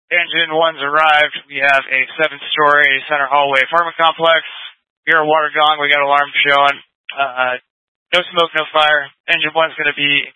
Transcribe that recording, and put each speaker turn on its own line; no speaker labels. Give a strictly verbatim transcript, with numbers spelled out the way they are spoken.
Engine one's arrived. We have a seven-story center hallway apartment complex. Here, water gong. We got alarm showing. Uh, no smoke, no fire. Engine one's going to be